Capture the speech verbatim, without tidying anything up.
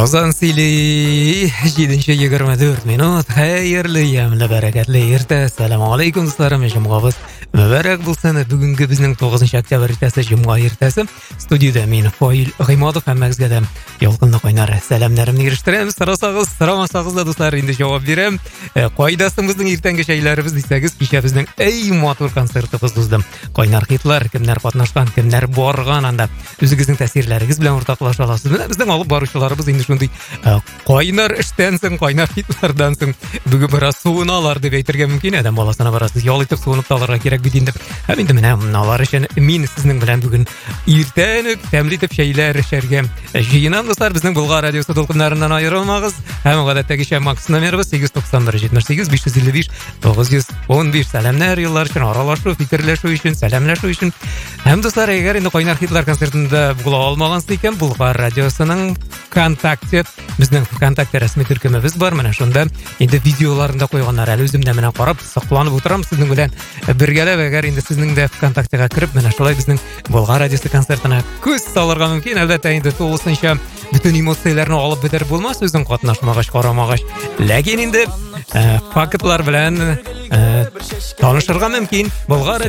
Азан сили жетінші жиырма төрт минут. Хайырлы, ямлы, бәрәкәтле ерте. Ассаламу алейкум достарым, жұмғабыз мүбәрәк болсын. Бүгінгі біздің тоғызыншы октябрь ертесі, жұмға ертесі. Студияда мен Фаил Ғимадов, әмәгізге де елқынды қойнар сәлемдерімді керіштіреміз. Сұрасағыз, сұрамасағыз да достар, енді жауап берем. Қойдасың біздің ертеңгі шайларыбыз дейсәгіз, кеше біздің әй матур концертіміз дуздым. Қойнар хитлар, кімдер қатнашқан, кімдер барған, анда өзіңіздің тәсирлеріңіз білен ортақлаша аласыз. Біздің алып барушыларыбыз енді шундай қойнар іштенсің, қойнар хитлардансың. Бүгін біраз суыналар деп әйтірге мүмкін. Адам баласына барасыз, ял етіп суынып таларға керек бүйден деп. Әм енді міне мыналар үшін мен сіздің білен бүгін ертеніп, тәмлетіп шәйлер ішерге жиынам достар. Біздің Бұлғар радиосы толқындарынан айырылмағыз. Әм ғадаттағы шәм мақсы номеріміз сегіз тоқсан бір жетпіс сегіз бес жүз елу бес тоғыз жүз он бес. Сәлемнәр еллар үшін, аралашу, фикірләшу үшін, сәлемләшу үшін. Әм достар, егер енді қойнар хитлар концертінде бұла алмағансыз екен, Бұлғар радиосының ВКонтакте, біздің ВКонтакте рәсми түркеміміз бар. Міне шонда енді видеоларында қойғандар әлі өзімде міне қарап сақланып отырам сіздің білен біргелеп. Егер енді сіздің де ВКонтактеға кіріп, міне шолай біздің Бұлғар радиосы концертіне көз салырға мүмкін. Әлбәттә енді тоғызыншы бүтін эмоцияларны алып бітер болмас, өзің қатнашмағаш, қарамағаш. Ләкин енді фактлар белән танышырга мөмкин. Бұлғар